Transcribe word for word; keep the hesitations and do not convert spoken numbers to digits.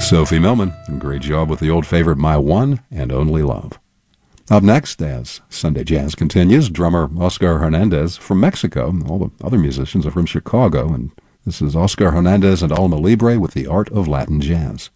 Sophie Millman, great job with the old favorite, My One and Only Love. Up next, as Sunday Jazz continues, drummer Oscar Hernandez from Mexico. All the other musicians are from Chicago, and this is Oscar Hernandez and Alma Libre with the Art of Latin Jazz.